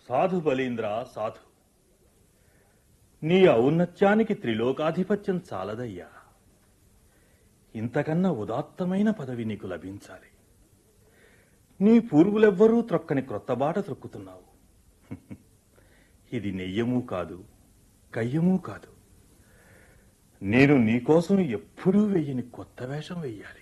సాధు బలీంద్ర, సాధు. నీ ఔన్నత్యానికి త్రిలోకాధిపత్యం చాలదయ్యా. ఇంతకన్నా ఉదాత్తమైన పదవి నీకు లభించాలి. నీ పూర్వులెవ్వరూ త్రొక్కని క్రొత్త బాట త్రొక్కుతున్నావు. ఇది నెయ్యమూ కాదు, కయ్యమూ కాదు. నేను నీకోసం ఎప్పుడూ వెయ్యని కొత్త వేషం వెయ్యాలి.